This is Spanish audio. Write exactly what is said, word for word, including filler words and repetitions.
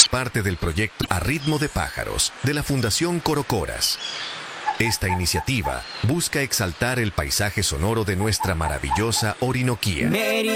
parte del proyecto A Ritmo de Pájaros de la Fundación Corocoras. Esta iniciativa busca exaltar el paisaje sonoro de nuestra maravillosa Orinoquía.